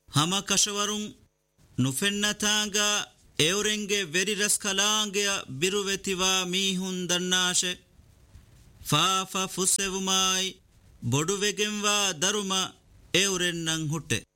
ಹಮ ಕಶವರುಂ ನುಫೆನ್ನತಾಂಗ ಎವರೆಂಗೆ ವೆರಿರಸ್ ಕಲಾಂಗೆಯ ಬಿರುವೆತಿವಾ ಮೀಹುನ್ ದನ್ನಾಶೆ ಫಾಫ ಫುಸ್ಸೆವುಮಾಯಿ ಬೊಡುವೆಗೆಂವಾ ದರುಮ ಎವರೆನ್ನಂ ಹುಟ್ಟೆ